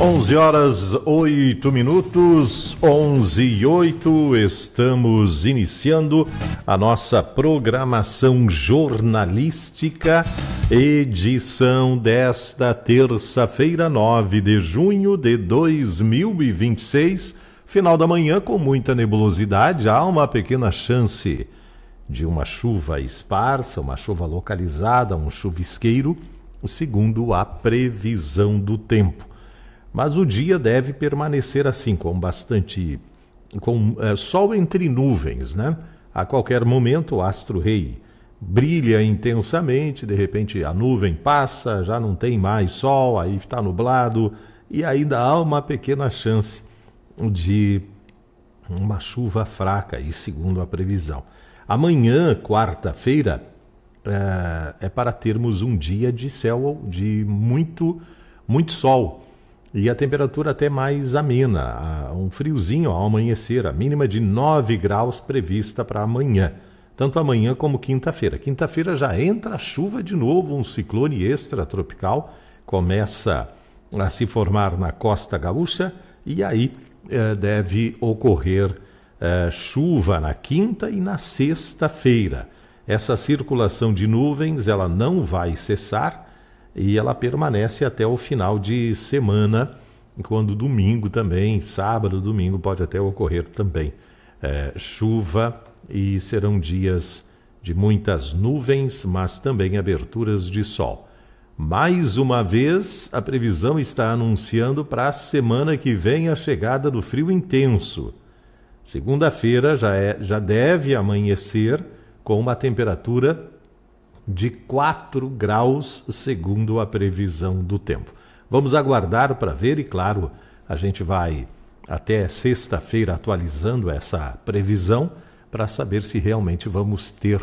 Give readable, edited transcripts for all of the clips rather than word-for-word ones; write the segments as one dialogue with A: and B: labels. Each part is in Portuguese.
A: 11h08, 11h08, estamos iniciando a nossa programação jornalística, edição desta terça-feira, 9 de junho de 2026, final da manhã com muita nebulosidade, há uma pequena chance de uma chuva esparsa, uma chuva localizada, um chuvisqueiro, segundo a previsão do tempo. Mas o dia deve permanecer assim, com sol entre nuvens, né? A qualquer momento o astro-rei brilha intensamente, de repente a nuvem passa, já não tem mais sol, aí está nublado, e ainda há uma pequena chance de uma chuva fraca, aí, segundo a previsão. Amanhã, quarta-feira, é para termos um dia de céu de muito sol. E a temperatura até mais amena, um friozinho ao amanhecer, a mínima de 9 graus prevista para amanhã. Tanto amanhã como quinta-feira. Quinta-feira já entra a chuva de novo, um ciclone extratropical começa a se formar na costa gaúcha e aí deve ocorrer chuva na quinta e na sexta-feira. Essa circulação de nuvens ela não vai cessar, e ela permanece até o final de semana, quando domingo também, sábado, domingo, pode até ocorrer também chuva e serão dias de muitas nuvens, mas também aberturas de sol. Mais uma vez, a previsão está anunciando para a semana que vem a chegada do frio intenso. Segunda-feira já deve amanhecer com uma temperatura de 4 graus, segundo a previsão do tempo. Vamos aguardar para ver e, claro, a gente vai até sexta-feira atualizando essa previsão para saber se realmente vamos ter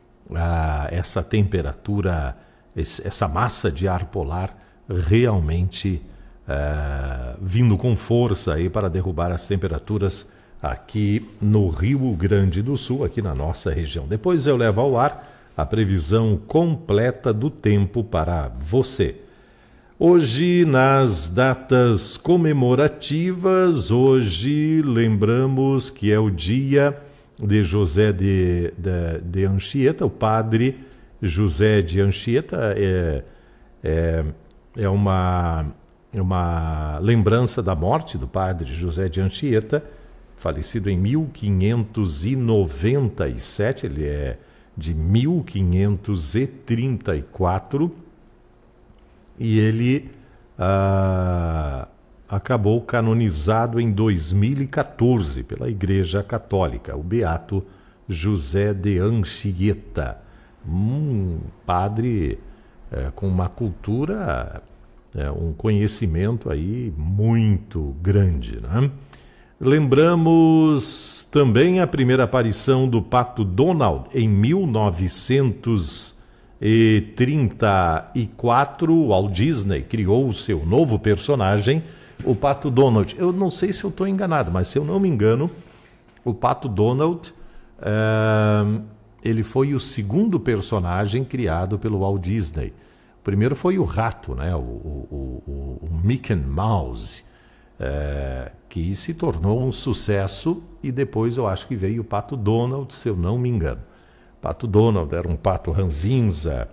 A: essa temperatura, essa massa de ar polar realmente vindo com força aí para derrubar as temperaturas aqui no Rio Grande do Sul, aqui na nossa região. Depois eu levo ao ar a previsão completa do tempo para você. Hoje, nas datas comemorativas, hoje lembramos que é o dia de José de Anchieta, o padre José de Anchieta, é uma lembrança da morte do padre José de Anchieta, falecido em 1597, ele é de 1534, e ele acabou canonizado em 2014 pela Igreja Católica, o beato José de Anchieta, um padre com uma cultura, um conhecimento aí muito grande, né? Lembramos também a primeira aparição do Pato Donald em 1934. O Walt Disney criou o seu novo personagem, o Pato Donald. Eu não sei se eu estou enganado, mas se eu não me engano, o Pato Donald ele foi o segundo personagem criado pelo Walt Disney. O primeiro foi o rato, né? o Mickey Mouse. Que se tornou um sucesso, e depois eu acho que veio o Pato Donald, se eu não me engano. Pato Donald era um pato ranzinza,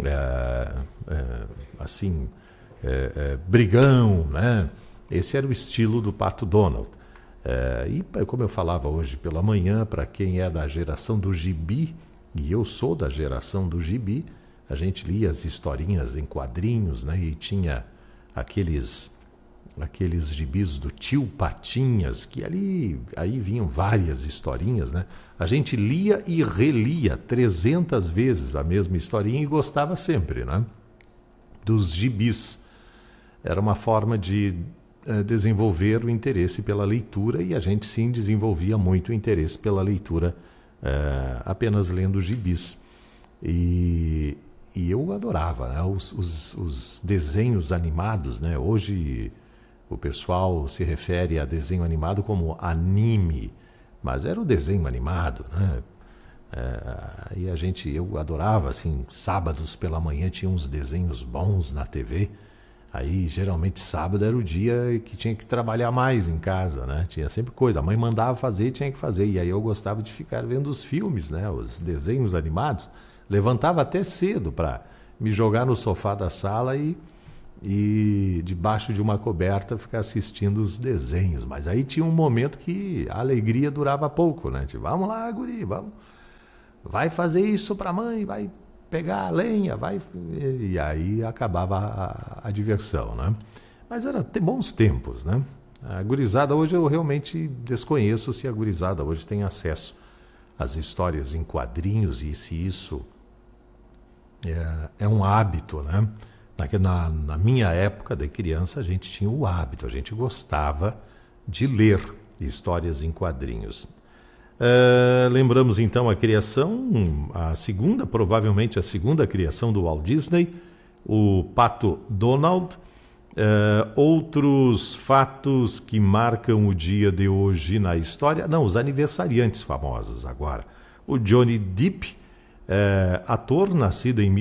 A: brigão, né? Esse era o estilo do Pato Donald. E como eu falava hoje pela manhã, para quem é da geração do gibi, e eu sou da geração do gibi, a gente lia as historinhas em quadrinhos, né? E tinha aqueles gibis do Tio Patinhas, que aí vinham várias historinhas, né? A gente lia e relia 300 vezes a mesma historinha e gostava sempre, né? Dos gibis. Era uma forma de desenvolver o interesse pela leitura, e a gente sim desenvolvia muito o interesse pela leitura apenas lendo gibis. E eu adorava, né? Os desenhos animados, né? Hoje o pessoal se refere a desenho animado como anime, mas era o desenho animado, né? E eu adorava, assim, sábados pela manhã tinha uns desenhos bons na TV, Aí, geralmente, sábado era o dia que tinha que trabalhar mais em casa, né? Tinha sempre coisa. A mãe mandava fazer e tinha que fazer. E aí eu gostava de ficar vendo os filmes, né? Os desenhos animados. Levantava até cedo para me jogar no sofá da sala e debaixo de uma coberta ficar assistindo os desenhos. Mas aí tinha um momento que a alegria durava pouco, né? Tipo, vamos lá, guri, vamos. Vai fazer isso para a mãe, vai pegar a lenha, vai... E aí acabava a diversão, né? Mas era bons tempos, né? A gurizada hoje eu realmente desconheço se a gurizada hoje tem acesso às histórias em quadrinhos e se isso é um hábito, né? Na minha época de criança a gente tinha o hábito, a gente gostava de ler histórias em quadrinhos. Lembramos então a criação, provavelmente a segunda criação do Walt Disney, o Pato Donald. Outros fatos que marcam o dia de hoje na história, não, os aniversariantes famosos agora. O Johnny Depp, ator nascido em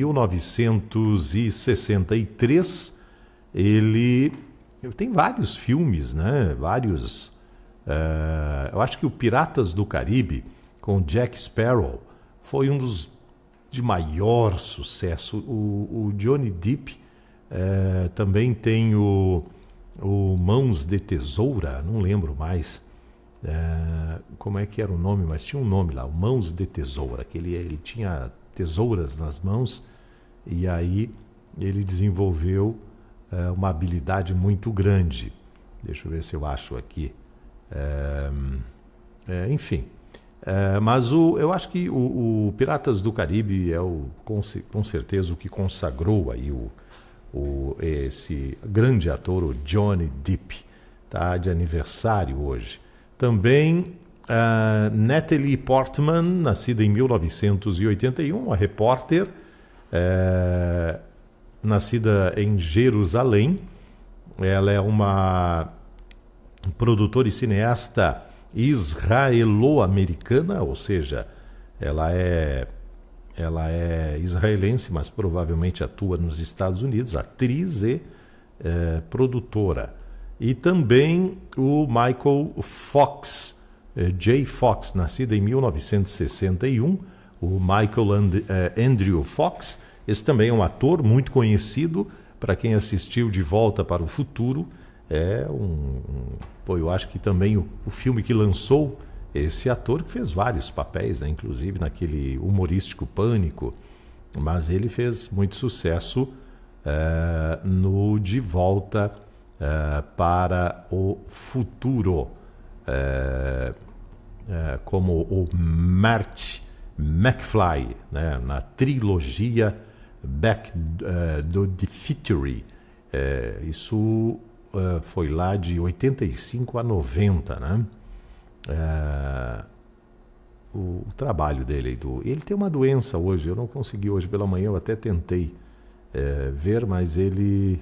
A: 1963, ele tem vários filmes, né? Eu acho que o Piratas do Caribe, com Jack Sparrow, foi um dos de maior sucesso. O Johnny Depp também tem o Mãos de Tesoura, não lembro mais como é que era o nome, mas tinha um nome lá, o Mãos de Tesoura, que ele tinha tesouras nas mãos e aí ele desenvolveu uma habilidade muito grande. Deixa eu ver se eu acho aqui. Enfim, mas eu acho que o Piratas do Caribe com certeza o que consagrou aí esse grande ator, o Johnny Depp, tá de aniversário hoje. Também Natalie Portman, nascida em 1981, a repórter, nascida em Jerusalém. Ela é uma produtora e cineasta israelo-americana, ou seja, ela é israelense, mas provavelmente atua nos Estados Unidos, atriz e produtora. E também o Michael Fox, J. Fox, nascido em 1961, o Michael Andrew Fox. Esse também é um ator muito conhecido para quem assistiu De Volta para o Futuro. Eu acho que também o filme que lançou esse ator, que fez vários papéis, né? Inclusive naquele humorístico Pânico, mas ele fez muito sucesso no De Volta para o Futuro, como o Marty McFly, né? Na trilogia Back to the Future. Isso foi lá de 85 a 90, né? O trabalho dele. Ele tem uma doença hoje, eu não consegui hoje pela manhã, eu até tentei ver, mas ele...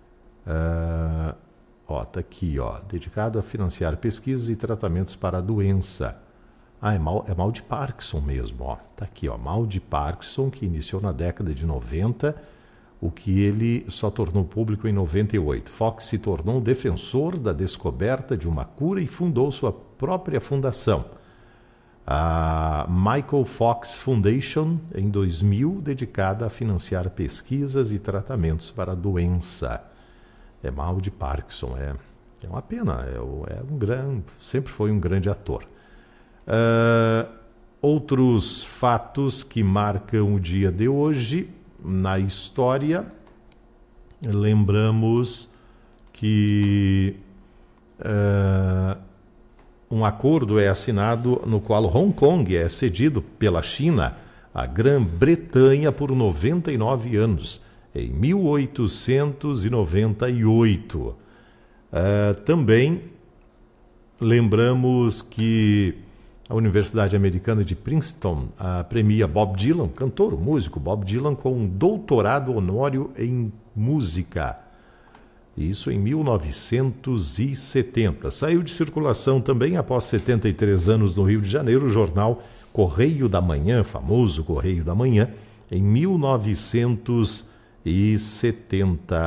A: tá aqui, dedicado a financiar pesquisas e tratamentos para a doença. É mal de Parkinson mesmo, tá aqui, mal de Parkinson, que iniciou na década de 90, o que ele só tornou público em 98. Fox se tornou um defensor da descoberta de uma cura e fundou sua própria fundação, a Michael Fox Foundation, em 2000, dedicada a financiar pesquisas e tratamentos para a doença. Mal de Parkinson, é uma pena, sempre foi um grande ator. Outros fatos que marcam o dia de hoje na história, lembramos que um acordo é assinado no qual Hong Kong é cedido pela China à Grã-Bretanha por 99 anos, em 1898. Também lembramos que a Universidade Americana de Princeton premia Bob Dylan, cantor, músico Bob Dylan, com um doutorado honório em música. Isso em 1970. Saiu de circulação também, após 73 anos no Rio de Janeiro, o jornal Correio da Manhã, famoso Correio da Manhã, em 1971.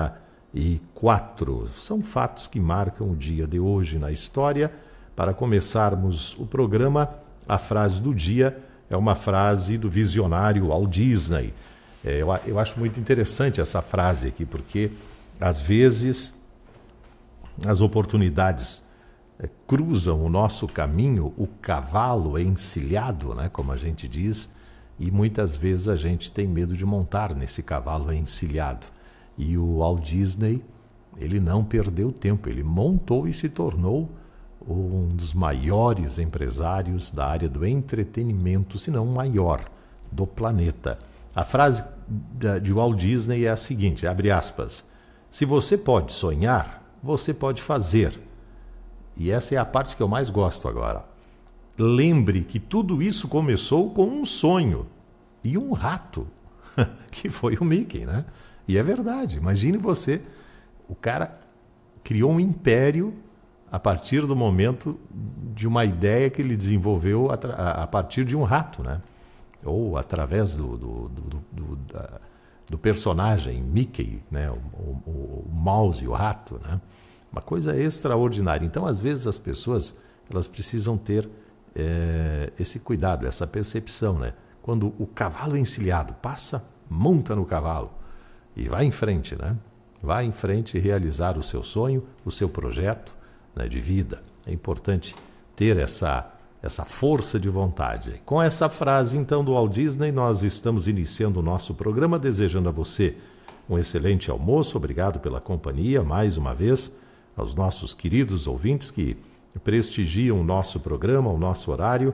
A: São fatos que marcam o dia de hoje na história. Para começarmos o programa, a frase do dia é uma frase do visionário Walt Disney. Eu acho muito interessante essa frase aqui, porque às vezes as oportunidades cruzam o nosso caminho, o cavalo encilhado, né, como a gente diz, e muitas vezes a gente tem medo de montar nesse cavalo encilhado. E o Walt Disney, ele não perdeu tempo, ele montou e se tornou um dos maiores empresários da área do entretenimento, se não o maior do planeta. A frase de Walt Disney é a seguinte, abre aspas, se você pode sonhar, você pode fazer. E essa é a parte que eu mais gosto agora. Lembre que tudo isso começou com um sonho e um rato, que foi o Mickey, né? E é verdade, imagine você, o cara criou um império a partir do momento de uma ideia que ele desenvolveu a partir de um rato, né? Ou através do personagem Mickey, né? O mouse, o rato, né? Uma coisa extraordinária. Então, às vezes, as pessoas elas precisam ter esse cuidado, essa percepção, né? Quando o cavalo encilhado passa, monta no cavalo e vai em frente, né? Vai em frente realizar o seu sonho, o seu projeto, né, de vida. É importante ter essa força de vontade. Com essa frase, então, do Walt Disney, nós estamos iniciando o nosso programa, desejando a você um excelente almoço. Obrigado pela companhia, mais uma vez, aos nossos queridos ouvintes que prestigiam o nosso programa, o nosso horário.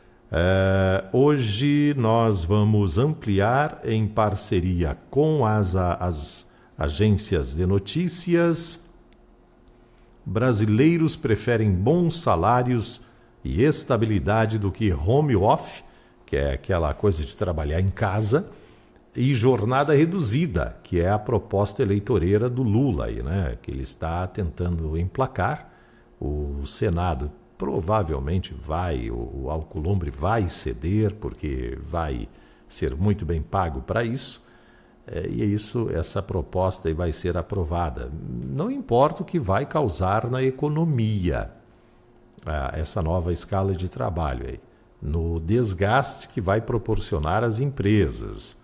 A: Hoje nós vamos ampliar em parceria com as agências de notícias. Brasileiros preferem bons salários e estabilidade do que home office, que é aquela coisa de trabalhar em casa, e jornada reduzida, que é a proposta eleitoreira do Lula, aí, né? Que ele está tentando emplacar. O Senado provavelmente o Alcolumbre vai ceder, porque vai ser muito bem pago para isso. E essa proposta aí vai ser aprovada. Não importa o que vai causar na economia, essa nova escala de trabalho aí, no desgaste que vai proporcionar às empresas.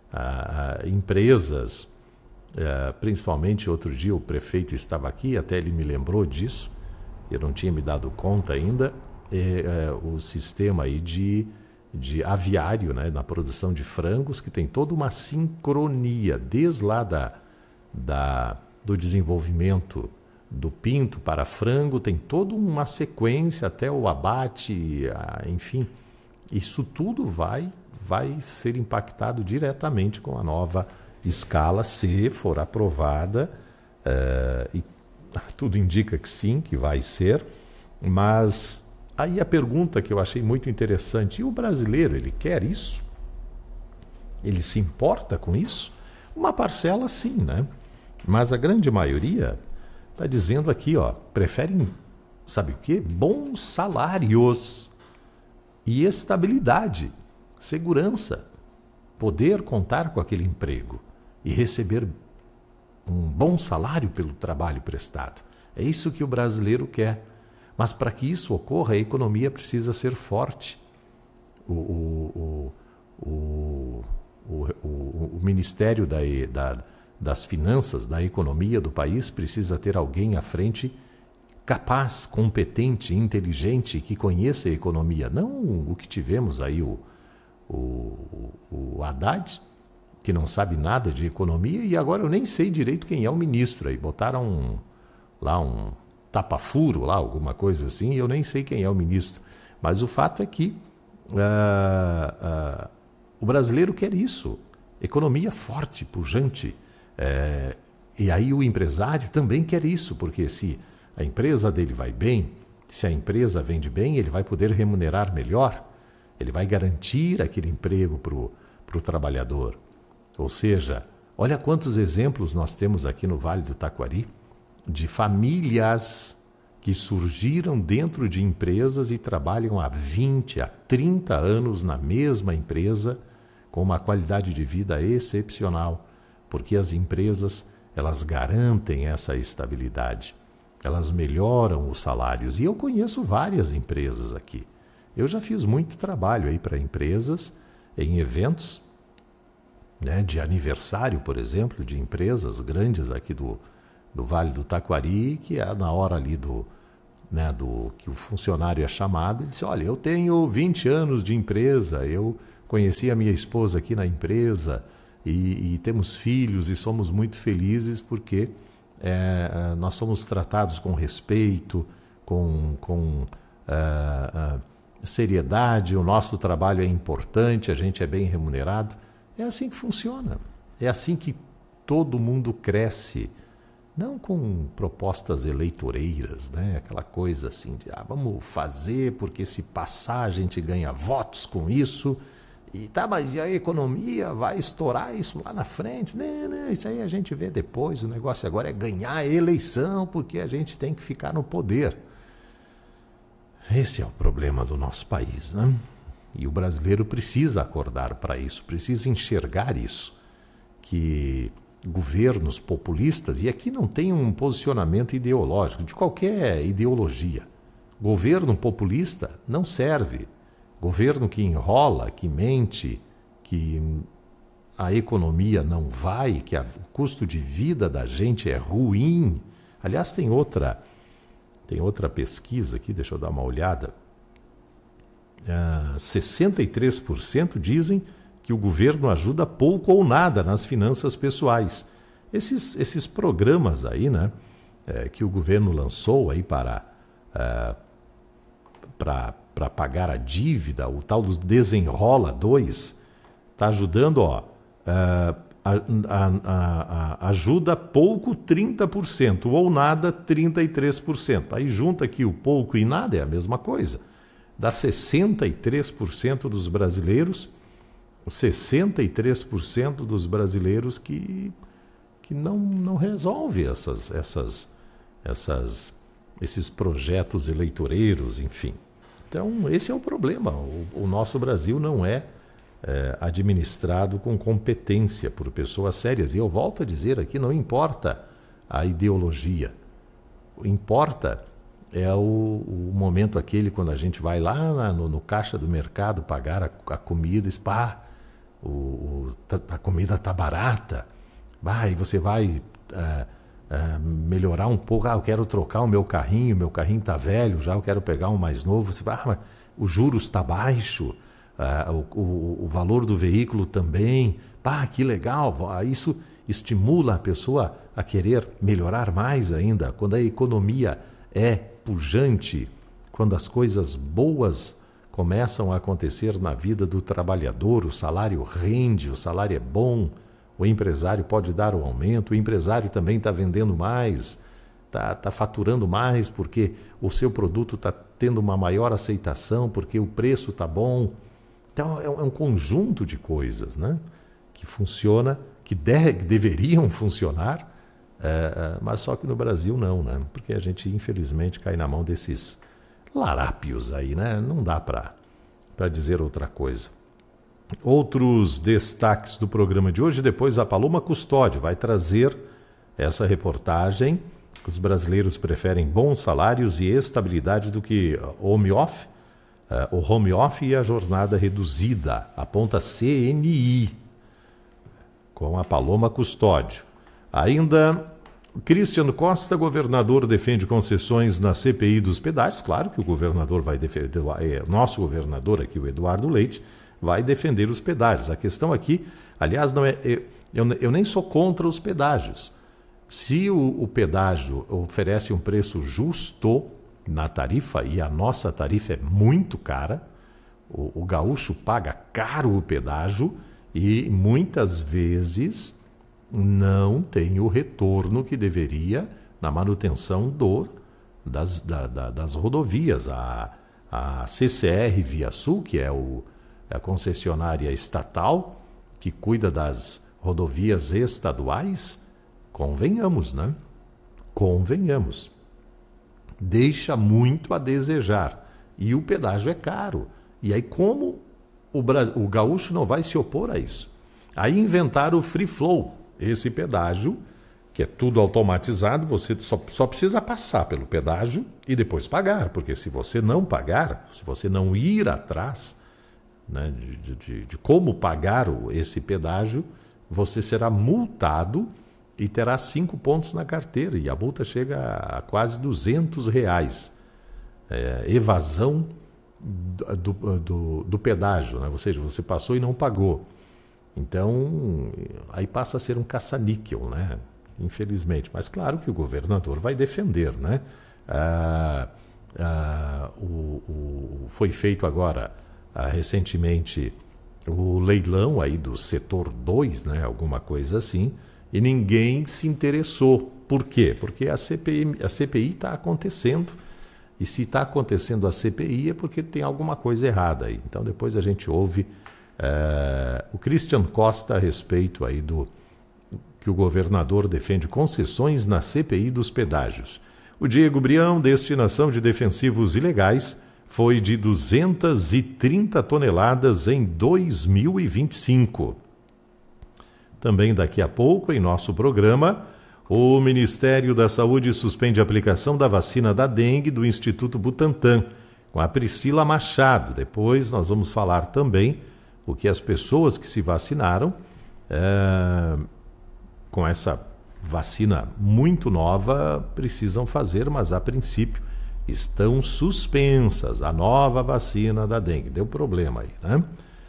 A: Principalmente outro dia o prefeito estava aqui, até ele me lembrou disso, eu não tinha me dado conta ainda, o sistema aí de aviário, né, na produção de frangos, que tem toda uma sincronia, desde lá do desenvolvimento do pinto para frango, tem toda uma sequência até o abate, enfim, isso tudo vai ser impactado diretamente com a nova escala, se for aprovada, e tudo indica que sim, que vai ser, mas aí a pergunta que eu achei muito interessante, e o brasileiro, ele quer isso? Ele se importa com isso? Uma parcela sim, né? Mas a grande maioria está dizendo aqui, preferem, sabe o quê? Bons salários e estabilidade, segurança, poder contar com aquele emprego e receber um bom salário pelo trabalho prestado. É isso que o brasileiro quer. Mas para que isso ocorra, a economia precisa ser forte. O Ministério das Finanças, da Economia do país, precisa ter alguém à frente capaz, competente, inteligente, que conheça a economia. Não o que tivemos aí, o Haddad, que não sabe nada de economia, e agora eu nem sei direito quem é o ministro. Aí botaram lá um tapa-furo, lá, alguma coisa assim, e eu nem sei quem é o ministro. Mas o fato é que o brasileiro quer isso. Economia forte, pujante. E aí o empresário também quer isso, porque se a empresa dele vai bem, se a empresa vende bem, ele vai poder remunerar melhor, ele vai garantir aquele emprego para o trabalhador. Ou seja, olha quantos exemplos nós temos aqui no Vale do Taquari, de famílias que surgiram dentro de empresas e trabalham há 20, há 30 anos na mesma empresa, com uma qualidade de vida excepcional, porque as empresas elas garantem essa estabilidade, elas melhoram os salários. E eu conheço várias empresas aqui. Eu já fiz muito trabalho aí para empresas em eventos, né, de aniversário, por exemplo, de empresas grandes aqui do Vale do Taquari, que é na hora ali que o funcionário é chamado, ele diz: olha, eu tenho 20 anos de empresa, eu conheci a minha esposa aqui na empresa e temos filhos e somos muito felizes porque nós somos tratados com respeito, com seriedade, o nosso trabalho é importante, a gente é bem remunerado. É assim que funciona. É assim que todo mundo cresce. Não com propostas eleitoreiras, né? Aquela coisa assim de vamos fazer porque se passar a gente ganha votos com isso. E mas e a economia vai estourar isso lá na frente? Não, isso aí a gente vê depois. O negócio agora é ganhar a eleição porque a gente tem que ficar no poder. Esse é o problema do nosso país, né? E o brasileiro precisa acordar para isso, precisa enxergar isso, que governos populistas, e aqui não tem um posicionamento ideológico, de qualquer ideologia. Governo populista não serve. Governo que enrola, que mente, que a economia não vai, que o custo de vida da gente é ruim. Aliás, tem outra pesquisa aqui, deixa eu dar uma olhada. 63% dizem que o governo ajuda pouco ou nada nas finanças pessoais. Esses programas aí, né, que o governo lançou aí para pagar a dívida, o tal do Desenrola 2, está ajudando, ajuda pouco 30%, ou nada 33%. Aí junta aqui o pouco e nada, é a mesma coisa. Dá 63% dos brasileiros, 63% dos brasileiros que não resolve esses projetos eleitoreiros, enfim. Então, esse é o problema. O nosso Brasil não é administrado com competência por pessoas sérias. E eu volto a dizer aqui, não importa a ideologia. Importa o momento aquele quando a gente vai lá no caixa do mercado pagar a comida e diz: a comida está barata. E você vai melhorar um pouco. Eu quero trocar o meu carrinho está velho já, eu quero pegar um mais novo. Você vai: mas os juros está baixo, o valor do veículo também. Que legal, isso estimula a pessoa a querer melhorar mais ainda. Quando a economia é pujante, quando as coisas boas começam a acontecer na vida do trabalhador, o salário rende, o salário é bom, o empresário pode dar o aumento, o empresário também está vendendo mais, está faturando mais porque o seu produto está tendo uma maior aceitação, porque o preço está bom. Então é um conjunto de coisas, né, que funciona, que deveriam funcionar, mas só que no Brasil não, né? Porque a gente infelizmente cai na mão desses larápios aí, né? Não dá para dizer outra coisa. Outros destaques do programa de hoje, depois a Paloma Custódio vai trazer essa reportagem. Os brasileiros preferem bons salários e estabilidade do que o home office e a jornada reduzida, aponta CNI, com a Paloma Custódio. Ainda, Cristiano Costa, governador, defende concessões na CPI dos pedágios. Claro que o governador vai defender, nosso governador aqui, o Eduardo Leite, vai defender os pedágios. A questão aqui, aliás, não é, eu nem sou contra os pedágios. Se o pedágio oferece um preço justo na tarifa, e a nossa tarifa é muito cara, o gaúcho paga caro o pedágio e muitas vezes não tem o retorno que deveria na manutenção das rodovias. A CCR Via Sul, que é a concessionária estatal que cuida das rodovias estaduais, convenhamos, né? Convenhamos. Deixa muito a desejar. E o pedágio é caro. E aí como o gaúcho não vai se opor a isso? Aí inventaram o free flow. Esse pedágio que é tudo automatizado, você só precisa passar pelo pedágio e depois pagar, porque se você não pagar, se você não ir atrás, né, de como pagar esse pedágio, você será multado e terá 5 pontos na carteira, e a multa chega a quase R$ 200. Evasão do pedágio, né? Ou seja, você passou e não pagou. Então, aí passa a ser um caça-níquel, né? Infelizmente. Mas claro que o governador vai defender, né? Foi feito agora, recentemente, o leilão aí do setor 2, né? Alguma coisa assim, e ninguém se interessou. Por quê? Porque a CPI está acontecendo, e se está acontecendo a CPI é porque tem alguma coisa errada aí. Então depois a gente ouve o Christian Costa a respeito aí que o governador defende concessões na CPI dos pedágios. O Diego Brião, destinação de defensivos ilegais, foi de 230 toneladas em 2025. Também daqui a pouco, em nosso programa, o Ministério da Saúde suspende a aplicação da vacina da dengue do Instituto Butantan, com a Priscila Machado. Depois nós vamos falar também o que as pessoas que se vacinaram com essa vacina muito nova precisam fazer, mas a princípio estão suspensas a nova vacina da dengue. Deu problema aí, né?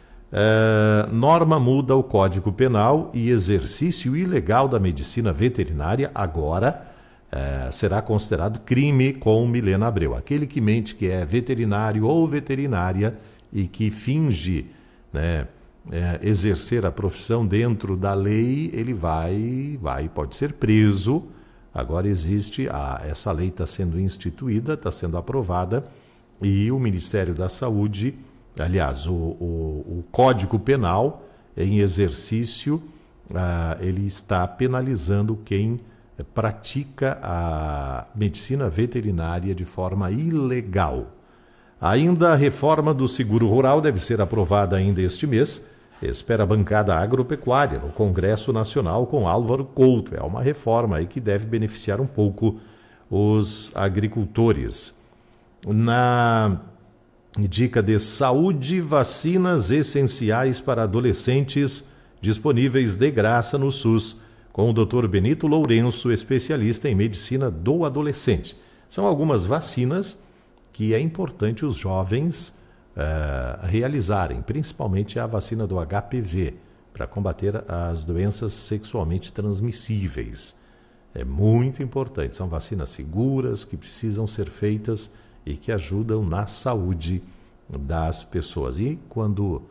A: Norma muda o Código Penal e exercício ilegal da medicina veterinária agora será considerado crime com Milena Abreu. Aquele que mente que é veterinário ou veterinária e que finge, né, exercer a profissão dentro da lei, ele pode ser preso. Agora existe, essa lei está sendo instituída, está sendo aprovada, e o Ministério da Saúde, aliás, o Código Penal em exercício, ele está penalizando quem pratica a medicina veterinária de forma ilegal. Ainda a reforma do seguro rural deve ser aprovada ainda este mês. Espera a bancada agropecuária no Congresso Nacional com Álvaro Couto. É uma reforma aí que deve beneficiar um pouco os agricultores. Na dica de saúde, vacinas essenciais para adolescentes disponíveis de graça no SUS, com o Dr. Benito Lourenço, especialista em medicina do adolescente. São algumas vacinas que é importante os jovens realizarem, principalmente a vacina do HPV, para combater as doenças sexualmente transmissíveis. É muito importante, são vacinas seguras que precisam ser feitas e que ajudam na saúde das pessoas. E quanto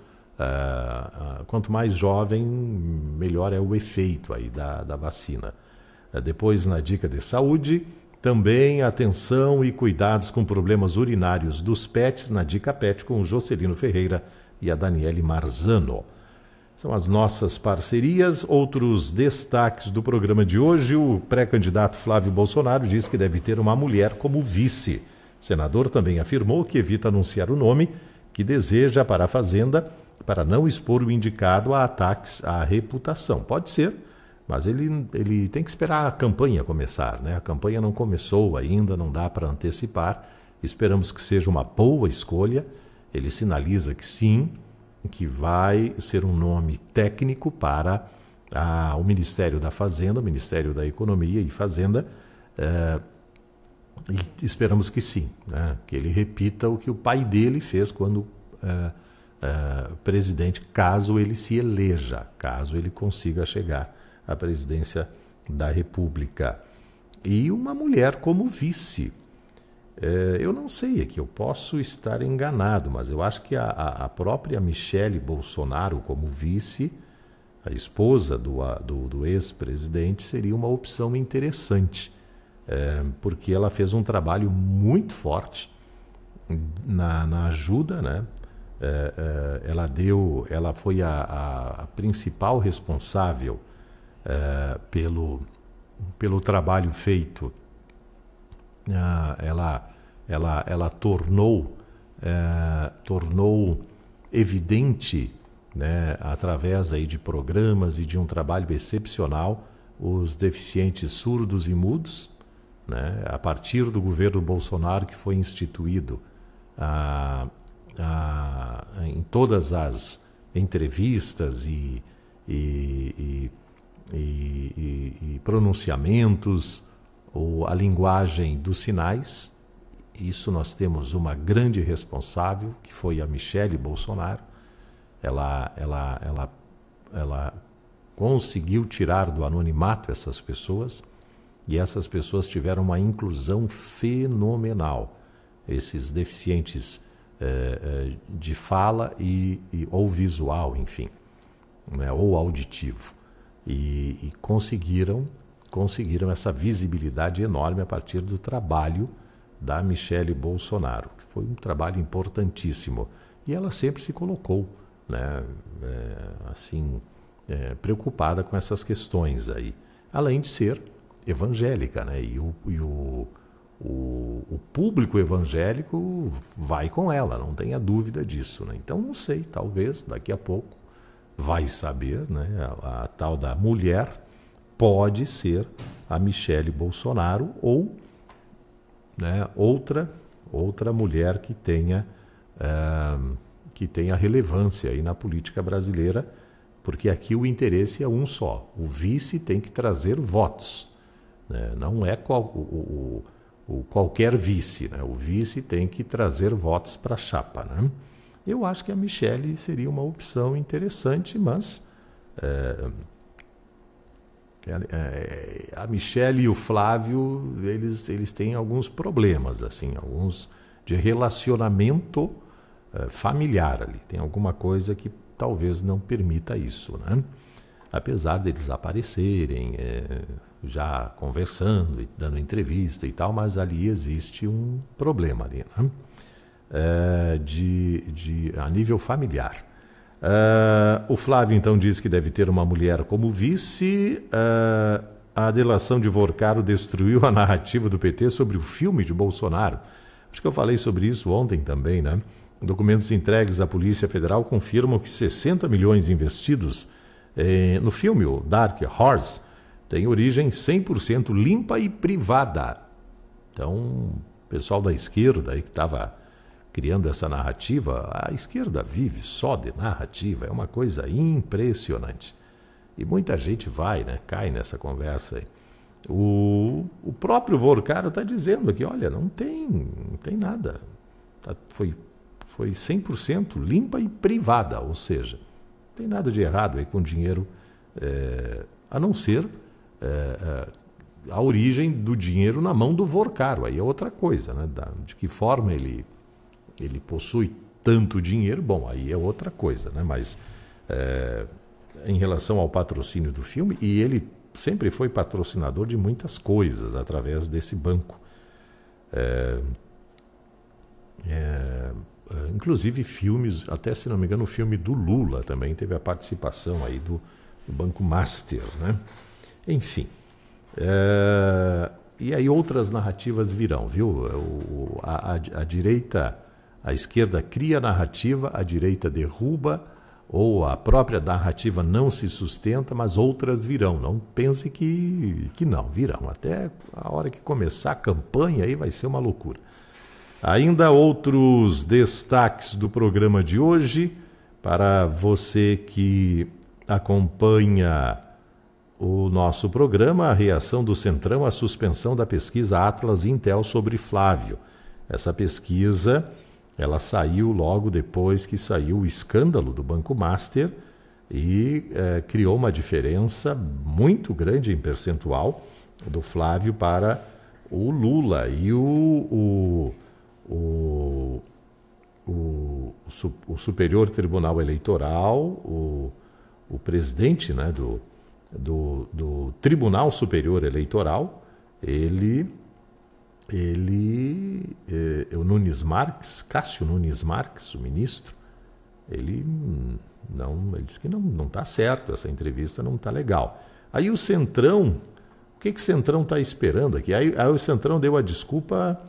A: mais jovem, melhor é o efeito aí da vacina. Depois, na dica de saúde, também atenção e cuidados com problemas urinários dos pets, na Dica Pet, com o Jocelino Ferreira e a Daniele Marzano. São as nossas parcerias. Outros destaques do programa de hoje: o pré-candidato Flávio Bolsonaro diz que deve ter uma mulher como vice. O senador também afirmou que evita anunciar o nome que deseja para a Fazenda para não expor o indicado a ataques à reputação. Pode ser, mas ele tem que esperar a campanha começar, né? A campanha não começou ainda, não dá para antecipar. Esperamos que seja uma boa escolha. Ele sinaliza que sim, que vai ser um nome técnico para o Ministério da Fazenda, o Ministério da Economia e Fazenda, e esperamos que sim, né? Que ele repita o que o pai dele fez quando presidente, caso ele se eleja, caso ele consiga chegar à presidência da República. E uma mulher como vice. Eu não sei, aqui eu posso estar enganado, mas eu acho que a própria Michele Bolsonaro como vice, a esposa do ex-presidente, seria uma opção interessante, porque ela fez um trabalho muito forte na ajuda, né? Ela foi a principal responsável pelo trabalho feito. Ela tornou evidente, né, através aí de programas e de um trabalho excepcional, os deficientes surdos e mudos, né? A partir do governo Bolsonaro que foi instituído em todas as entrevistas e pronunciamentos, a linguagem dos sinais. Isso nós temos uma grande responsável, que foi a Michele Bolsonaro. Ela conseguiu tirar do anonimato essas pessoas, e essas pessoas tiveram uma inclusão fenomenal. Esses deficientes de fala ou visual, enfim, né, ou auditivo. E conseguiram essa visibilidade enorme a partir do trabalho da Michele Bolsonaro. Foi um trabalho importantíssimo. E ela sempre se colocou, né, preocupada com essas questões aí. Além de ser evangélica, né? E o público evangélico vai com ela, não tenha dúvida disso, né? Então, não sei, talvez daqui a pouco vai saber, né? A tal da mulher pode ser a Michele Bolsonaro ou, né, outra mulher que tenha relevância aí na política brasileira, porque aqui o interesse é um só. O vice tem que trazer votos, né? Não é qualquer vice, né? O vice tem que trazer votos para a chapa, né? Eu acho que a Michele seria uma opção interessante, mas a Michele e o Flávio, eles têm alguns problemas, assim, alguns de relacionamento familiar ali. Tem alguma coisa que talvez não permita isso, né? Apesar deles aparecerem, já conversando e dando entrevista e tal, mas ali existe um problema ali, né? A nível familiar. O Flávio, então, diz que deve ter uma mulher como vice. A delação de Vorcaro destruiu a narrativa do PT sobre o filme de Bolsonaro. Acho que eu falei sobre isso ontem também, né? Documentos entregues à Polícia Federal confirmam que 60 milhões investidos no filme, o Dark Horse, tem origem 100% limpa e privada. Então, o pessoal da esquerda aí que estava criando essa narrativa, a esquerda vive só de narrativa, é uma coisa impressionante. E muita gente vai, né, cai nessa conversa aí. O próprio Vorcaro está dizendo aqui, olha, não tem nada. Foi 100% limpa e privada, ou seja, não tem nada de errado aí com dinheiro, a não ser a origem do dinheiro na mão do Vorcaro. Aí é outra coisa, né? De que forma ele possui tanto dinheiro, bom, aí é outra coisa, né? Mas em relação ao patrocínio do filme, e ele sempre foi patrocinador de muitas coisas através desse banco. Inclusive filmes, até se não me engano, o filme do Lula também teve a participação aí do Banco Master, né? Enfim. E aí outras narrativas virão, viu? A direita, a esquerda cria narrativa, a direita derruba, ou a própria narrativa não se sustenta, mas outras virão. Não pense que não, virão. Até a hora que começar a campanha aí vai ser uma loucura. Ainda outros destaques do programa de hoje, para você que acompanha o nosso programa, a reação do Centrão à suspensão da pesquisa Atlas Intel sobre Flávio. Essa pesquisa, ela saiu logo depois que saiu o escândalo do Banco Master e criou uma diferença muito grande em percentual do Flávio para o Lula. E o Superior Tribunal Eleitoral, o presidente, né, do Tribunal Superior Eleitoral, o Nunes Marques, Cássio Nunes Marques, o ministro, ele disse que não está certo, essa entrevista não está legal. Aí o Centrão, o que o Centrão está esperando aqui? Aí o Centrão deu a desculpa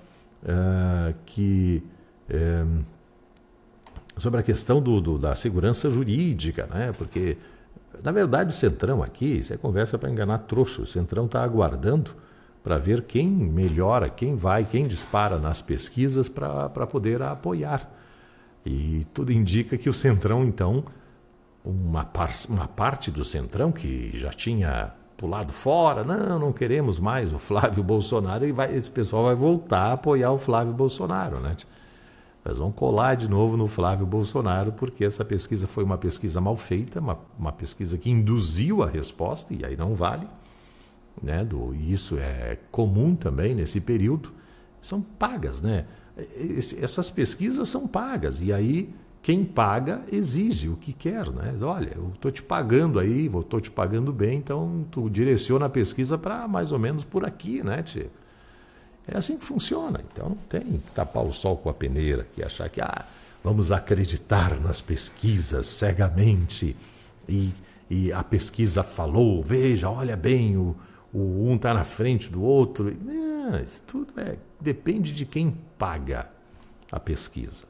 A: sobre a questão da segurança jurídica, né? Porque Na verdade, o Centrão aqui, isso é conversa para enganar trouxa. O Centrão está aguardando para ver quem melhora, quem dispara nas pesquisas para poder apoiar. E tudo indica que o Centrão, então, uma parte do Centrão que já tinha pulado fora, não queremos mais o Flávio Bolsonaro, esse pessoal vai voltar a apoiar o Flávio Bolsonaro, né? Nós vamos colar de novo no Flávio Bolsonaro, porque essa pesquisa foi uma pesquisa mal feita, uma pesquisa que induziu a resposta, e aí não vale, né? E isso é comum também nesse período. São pagas, né? Essas pesquisas são pagas, e aí quem paga exige o que quer, né? Olha, eu estou te pagando aí, estou te pagando bem, então tu direciona a pesquisa para mais ou menos por aqui, né, tchê? É assim que funciona. Então não tem que tapar o sol com a peneira e achar que vamos acreditar nas pesquisas cegamente e a pesquisa falou, veja, olha bem, o um está na frente do outro. Não, isso tudo depende de quem paga a pesquisa.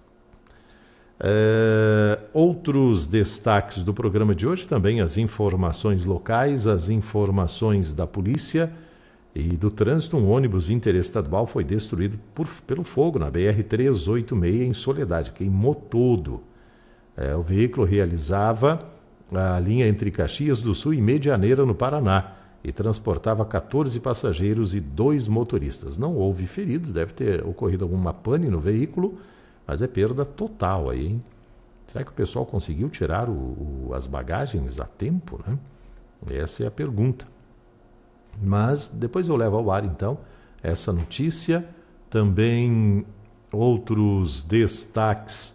A: Outros destaques do programa de hoje, também as informações locais, as informações da polícia e do trânsito. Um ônibus interestadual foi destruído pelo fogo na BR-386 em Soledade, queimou todo. O veículo realizava a linha entre Caxias do Sul e Medianeira, no Paraná, e transportava 14 passageiros e 2 motoristas. Não houve feridos, deve ter ocorrido alguma pane no veículo, mas é perda total aí, hein? Será que o pessoal conseguiu tirar as bagagens a tempo, né? Essa é a pergunta. Mas depois eu levo ao ar, então, essa notícia. Também outros destaques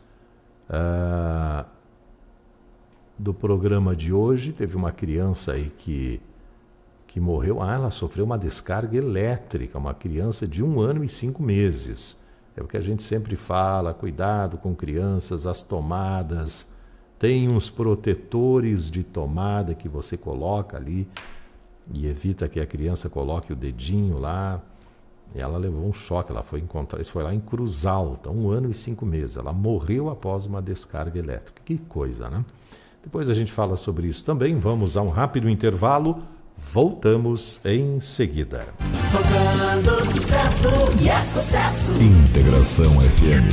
A: do programa de hoje. Teve uma criança aí que morreu. Ela sofreu uma descarga elétrica, uma criança de 1 ano e 5 meses. É o que a gente sempre fala, cuidado com crianças, as tomadas. Tem uns protetores de tomada que você coloca ali e evita que a criança coloque o dedinho lá. E ela levou um choque, ela foi encontrar, isso foi lá em Cruz Alta, 1 ano e 5 meses. Ela morreu após uma descarga elétrica. Que coisa, né? Depois a gente fala sobre isso também. Vamos a um rápido intervalo. Voltamos em seguida.
B: Tocando sucesso e é sucesso.
C: Integração FM.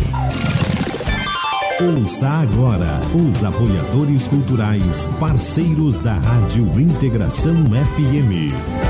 D: Ouça agora os apoiadores culturais, parceiros da Rádio Integração FM.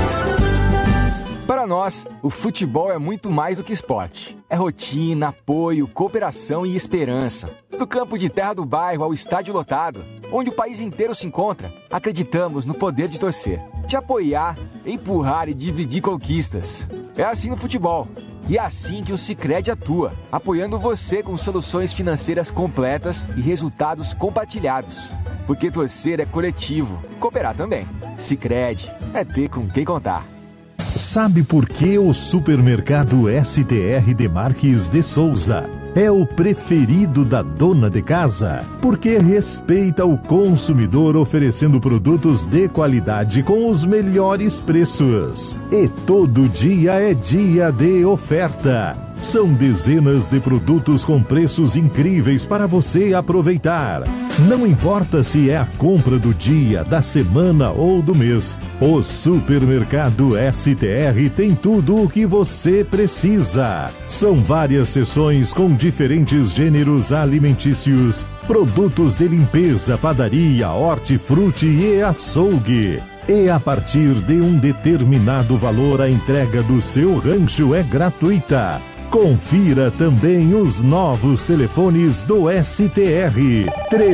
E: Para nós, o futebol é muito mais do que esporte. É rotina, apoio, cooperação e esperança. Do campo de terra do bairro ao estádio lotado, onde o país inteiro se encontra, acreditamos no poder de torcer, de apoiar, empurrar e dividir conquistas. É assim no futebol. E é assim que o Sicredi atua, apoiando você com soluções financeiras completas e resultados compartilhados. Porque torcer é coletivo, cooperar também. Sicredi é ter com quem contar.
D: Sabe por que o supermercado STR Demarques de Souza é o preferido da dona de casa? Porque respeita o consumidor, oferecendo produtos de qualidade com os melhores preços. E todo dia é dia de oferta. São dezenas de produtos com preços incríveis para você aproveitar. Não importa se é a compra do dia, da semana ou do mês, o Supermercado STR tem tudo o que você precisa. São várias seções com diferentes gêneros alimentícios, produtos de limpeza, padaria, hortifruti e açougue. E a partir de um determinado valor, a entrega do seu rancho é gratuita. Confira também os novos telefones do STR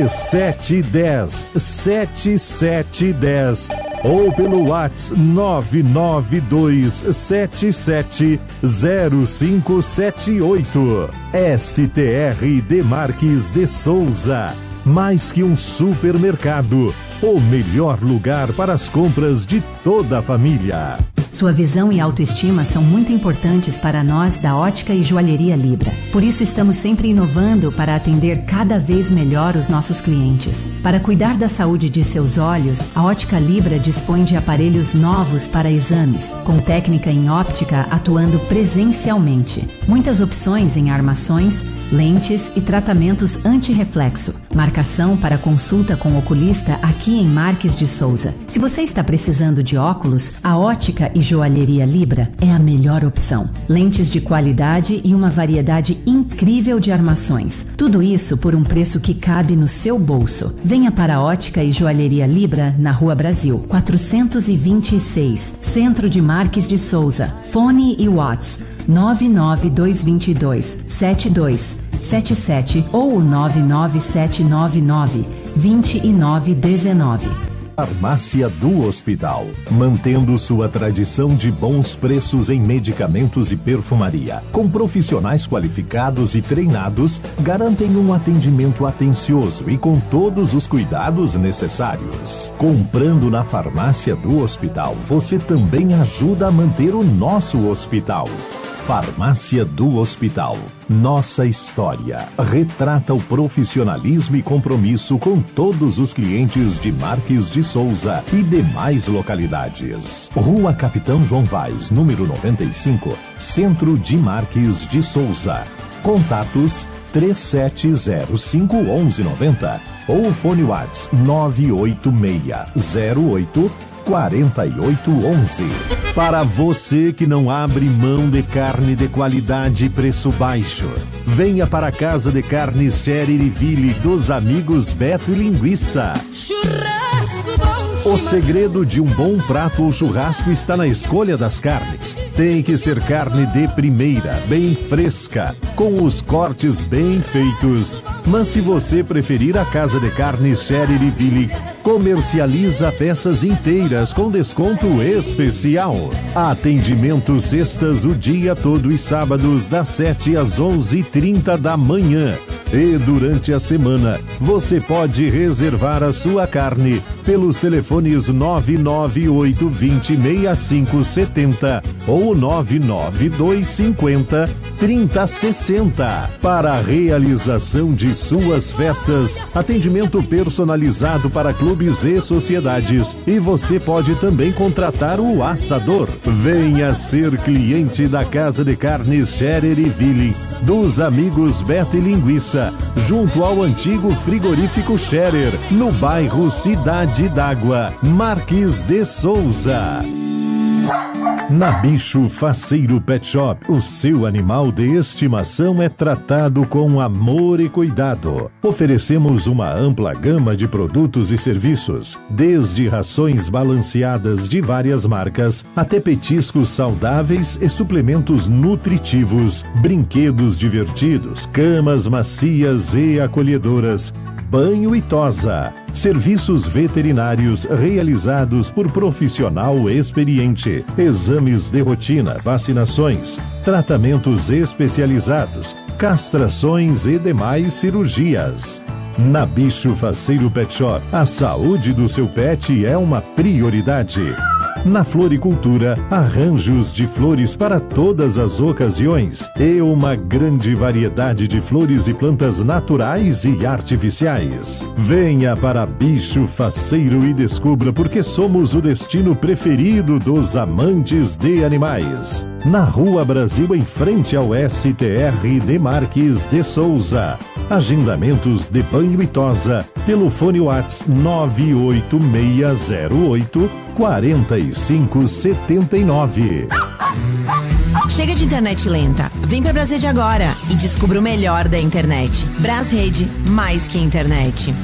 D: 3710-7710 ou pelo WhatsApp 992770578. STR Demarques de Souza. Mais que um supermercado, o melhor lugar para as compras de toda a família.
F: Sua visão e autoestima são muito importantes para nós da Ótica e Joalheria Libra. Por isso estamos sempre inovando para atender cada vez melhor os nossos clientes. Para cuidar da saúde de seus olhos, a Ótica Libra dispõe de aparelhos novos para exames, com técnica em óptica atuando presencialmente. Muitas opções em armações, lentes e tratamentos anti-reflexo. Marcação para consulta com oculista aqui em Marques de Souza. Se você está precisando de óculos, a Ótica e Joalheria Libra é a melhor opção. Lentes de qualidade e uma variedade incrível de armações. Tudo isso por um preço que cabe no seu bolso. Venha para a Ótica e Joalheria Libra, na Rua Brasil, 426, Centro de Marques de Souza. Fone e Whats 99222 7277 ou 99799 2919.
D: Farmácia do Hospital, mantendo sua tradição de bons preços em medicamentos e perfumaria, com profissionais qualificados e treinados, garantem um atendimento atencioso e com todos os cuidados necessários. Comprando na Farmácia do Hospital, você também ajuda a manter o nosso hospital. Farmácia do Hospital. Nossa história retrata o profissionalismo e compromisso com todos os clientes de Marques de Souza e demais localidades. Rua Capitão João Vaz, número 95, Centro de Marques de Souza. Contatos 3705-1190 ou fone WhatsApp 98608-4811. Para você que não abre mão de carne de qualidade e preço baixo, venha para a Casa de Carnes Cheririville dos amigos Beto e Linguiça. O segredo de um bom prato ou churrasco está na escolha das carnes. Tem que ser carne de primeira, bem fresca, com os cortes bem feitos. Mas se você preferir, a Casa de Carnes Cheririville comercializa peças inteiras com desconto especial. Atendimento sextas o dia todo e sábados das 7 às 11h30 da manhã. E durante a semana, você pode reservar a sua carne pelos telefones 998206570 ou 99250-3060. Para a realização de suas festas, atendimento personalizado para clubes e sociedades. E você pode também contratar o assador. Venha ser cliente da Casa de Carnes Cheririville, dos amigos Beto e Linguiça, junto ao antigo frigorífico Scherer, no bairro Cidade d'Água, Marques de Souza. Na Bicho Faceiro Pet Shop, o seu animal de estimação é tratado com amor e cuidado. Oferecemos uma ampla gama de produtos e serviços, desde rações balanceadas de várias marcas, até petiscos saudáveis e suplementos nutritivos, brinquedos divertidos, camas macias e acolhedoras, banho e tosa, serviços veterinários realizados por profissional experiente, exames de rotina, vacinações, tratamentos especializados, castrações e demais cirurgias. Na Bicho Faceiro Pet Shop, a saúde do seu pet é uma prioridade. Na floricultura, arranjos de flores para todas as ocasiões e uma grande variedade de flores e plantas naturais e artificiais. Venha para Bicho Faceiro e descubra porque somos o destino preferido dos amantes de animais. Na Rua Brasil, em frente ao STR de Marques de Souza. Agendamentos de banho e tosa pelo fone WhatsApp 98608-4579.
G: Chega de internet lenta. Vem pra Brasrede agora e descubra o melhor da internet. Brasrede, mais que internet.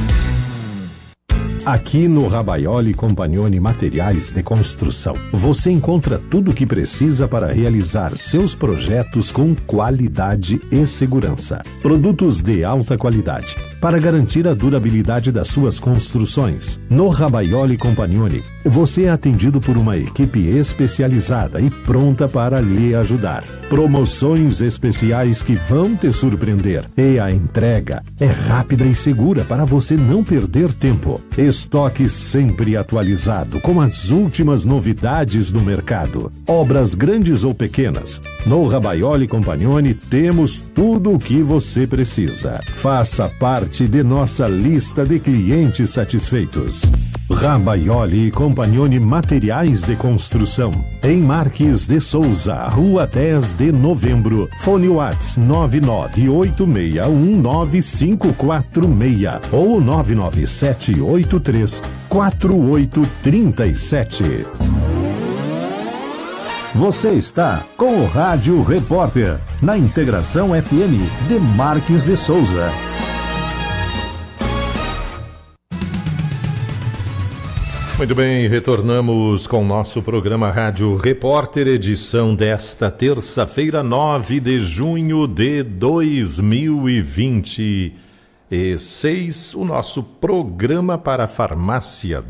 D: Aqui no Rabaioli Compagnoni Materiais de Construção, você encontra tudo o que precisa para realizar seus projetos com qualidade e segurança. Produtos de alta qualidade para garantir a durabilidade das suas construções. No Rabaioli Compagnoni, você é atendido por uma equipe especializada e pronta para lhe ajudar. Promoções especiais que vão te surpreender. E a entrega é rápida e segura para você não perder tempo. Estoque sempre atualizado com as últimas novidades do mercado. Obras grandes ou pequenas. No Rabaioli Compagnoni temos tudo o que você precisa. Faça parte de nossa lista de clientes satisfeitos. Rabaioli e Compagnoni Materiais de Construção. Em Marques de Souza, Rua 10 de Novembro. Fone Whats 998619546 ou 997834837. Você está com o Rádio Repórter, na Integração FM de Marques de Souza.
A: Muito bem, retornamos com o nosso programa Rádio Repórter, edição desta terça-feira, 9 de junho de 2026, o nosso programa para a farmácia